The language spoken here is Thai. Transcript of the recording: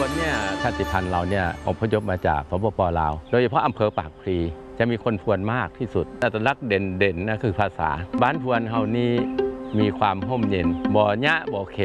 วนเนี่ยชาติพันธุ์เราเนี่ยอพยพมาจากสปป.ลาวโดยเฉพาะอำเภอปากพลีจะมีคนพวนมากที่สุดอัตลักษณ์เด่นๆนะคือภาษาบ้านพวนเฮานี้มีความร่มเย็นบ่อยะบ่เข